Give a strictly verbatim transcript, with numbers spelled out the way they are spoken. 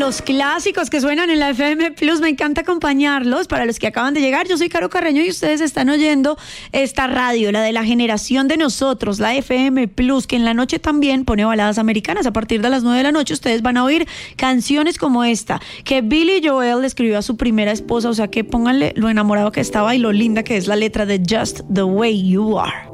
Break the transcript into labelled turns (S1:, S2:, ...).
S1: los clásicos que suenan en la F M Plus. Me encanta acompañarlos. Para los que acaban de llegar, yo soy Caro Carreño y ustedes están oyendo esta radio, la de la generación de nosotros, la F M Plus, que en la noche también pone baladas americanas. A partir de las nueve de la noche ustedes van a oír canciones como esta, que Billy Joel le escribió a su primera esposa. O sea que pónganle lo enamorado que estaba y lo linda que es la letra de Just the Way You Are.